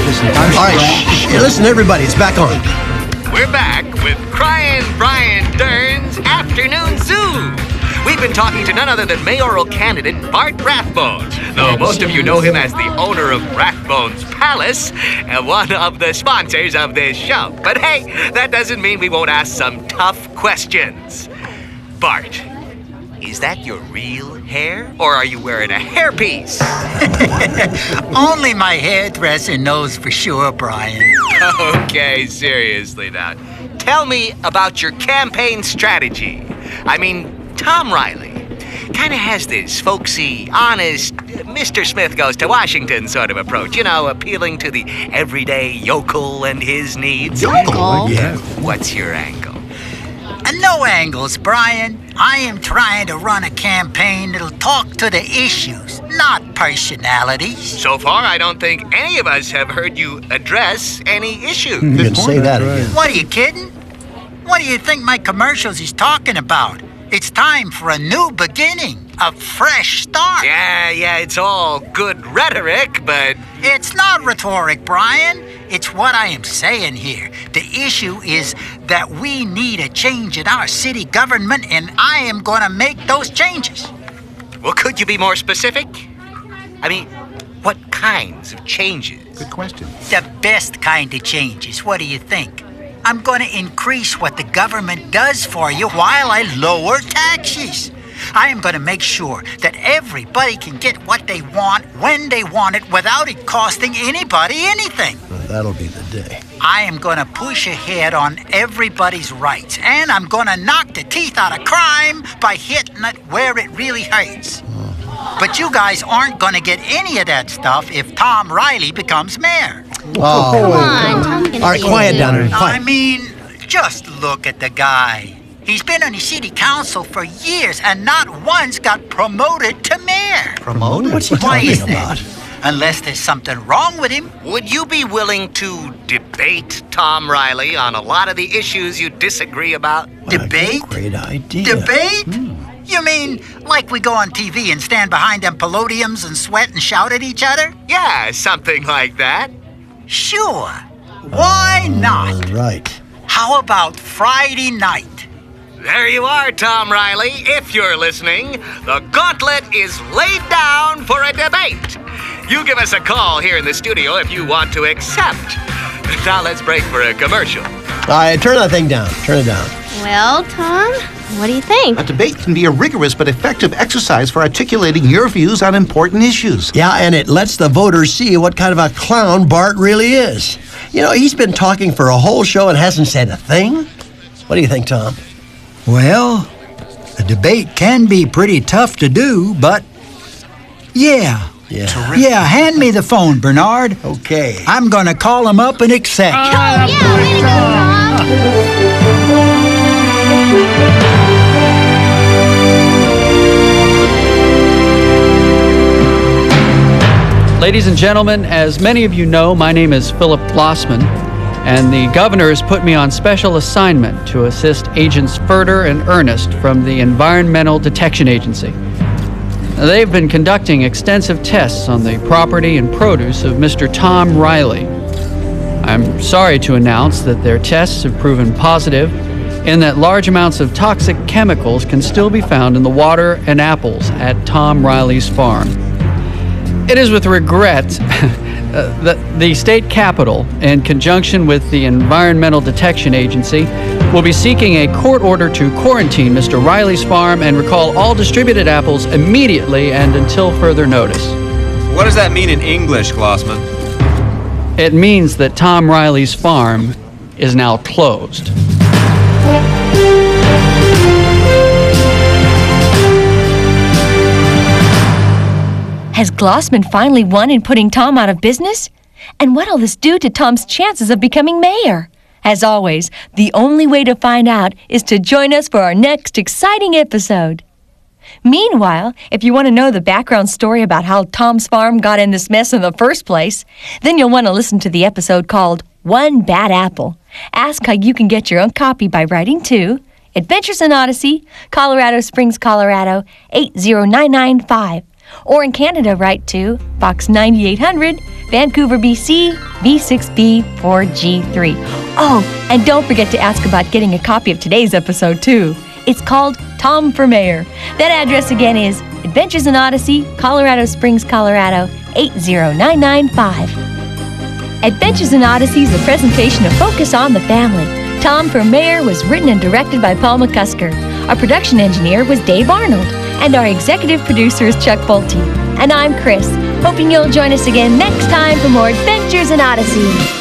All right, listen, everybody, it's back on. We're back with Cryin' Brian Dern's Afternoon Zoo. We've been talking to none other than mayoral candidate Bart Rathbone, though most of you know him as the owner of Rathbone's Palace and one of the sponsors of this show. But hey, that doesn't mean we won't ask some tough questions. Bart, is that your real hair, or are you wearing a hairpiece? Only my hairdresser knows for sure, Brian. Okay, seriously now. Tell me about your campaign strategy. I mean, Tom Riley kind of has this folksy, honest, Mr. Smith goes to Washington sort of approach, you know, appealing to the everyday yokel and his needs. Yokel? Yeah. What's your angle? No angles, Brian. I am trying to run a campaign that'll talk to the issues, not personalities. So far, I don't think any of us have heard you address any issues. You can say that again. What, are you kidding? What do you think my commercials is talking about? It's time for a new beginning, a fresh start. Yeah, it's all good rhetoric, but... It's not rhetoric, Brian. It's what I am saying here. The issue is that we need a change in our city government, and I am going to make those changes. Well, could you be more specific? I mean, what kinds of changes? Good question. The best kind of changes. What do you think? I'm going to increase what the government does for you while I lower taxes. I am going to make sure that everybody can get what they want when they want it without it costing anybody anything. Well, that'll be the day. I am going to push ahead on everybody's rights, and I'm going to knock the teeth out of crime by hitting it where it really hurts. But you guys aren't going to get any of that stuff if Tom Riley becomes mayor. Oh, come on, Tom's gonna all right, be quiet here. down there. I Quiet. mean, just look at the guy. He's been on the city council for years and not once got promoted to mayor. Promoted? What's he Why is talking that? about? Unless there's something wrong with him. Would you be willing to debate Tom Riley on a lot of the issues you disagree about? Debate? Great idea. Debate? You mean like we go on TV and stand behind them palladiums and sweat and shout at each other? Yeah, something like that. Sure. Why not? Right. How about Friday night? There you are, Tom Riley. If you're listening, the gauntlet is laid down for a debate. You give us a call here in the studio if you want to accept. Now let's break for a commercial. All right, turn that thing down. Turn it down. Well, Tom, what do you think? A debate can be a rigorous but effective exercise for articulating your views on important issues. Yeah, and it lets the voters see what kind of a clown Bart really is. You know, he's been talking for a whole show and hasn't said a thing. What do you think, Tom? Well, a debate can be pretty tough to do, but yeah, hand me the phone, Bernard. Okay. I'm going to call him up and accept. Oh, yeah, way to go, Tom. Ladies and gentlemen, as many of you know, my name is Philip Glossman, and the governor has put me on special assignment to assist Agents Furter and Ernest from the Environmental Detection Agency. They've been conducting extensive tests on the property and produce of Mr. Tom Riley. I'm sorry to announce that their tests have proven positive in that large amounts of toxic chemicals can still be found in the water and apples at Tom Riley's farm. It is with regret that the state capitol, in conjunction with the Environmental Detection Agency, will be seeking a court order to quarantine Mr. Riley's farm and recall all distributed apples immediately and until further notice. What does that mean in English, Glossman? It means that Tom Riley's farm is now closed. Has Glossman finally won in putting Tom out of business? And what'll this do to Tom's chances of becoming mayor? As always, the only way to find out is to join us for our next exciting episode. Meanwhile, if you want to know the background story about how Tom's farm got in this mess in the first place, then you'll want to listen to the episode called One Bad Apple. Ask how you can get your own copy by writing to Adventures in Odyssey, Colorado Springs, Colorado, 80995. Or in Canada, write to Box 9800, Vancouver, BC, V6B4G3. Oh, and don't forget to ask about getting a copy of today's episode, too. It's called Tom for Mayor. That address again is Adventures in Odyssey, Colorado Springs, Colorado, 80995. Adventures in Odyssey is a presentation of Focus on the Family. Tom for Mayor was written and directed by Paul McCusker. Our production engineer was Dave Arnold. And our executive producer is Chuck Bolte. And I'm Chris, hoping you'll join us again next time for more Adventures in Odyssey.